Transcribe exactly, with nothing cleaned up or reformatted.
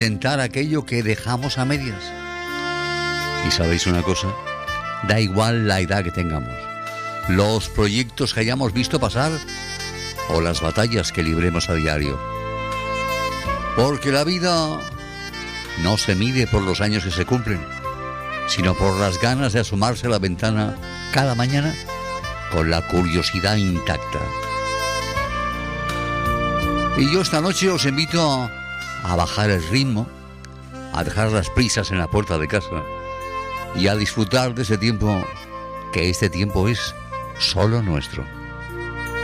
intentar aquello que dejamos a medias. Y sabéis una cosa, da igual la edad que tengamos, los proyectos que hayamos visto pasar o las batallas que libremos a diario. Porque la vida no se mide por los años que se cumplen, sino por las ganas de asomarse a la ventana cada mañana con la curiosidad intacta. Y yo esta noche os invito a, a bajar el ritmo, a dejar las prisas en la puerta de casa y a disfrutar de ese tiempo, que este tiempo es solo nuestro.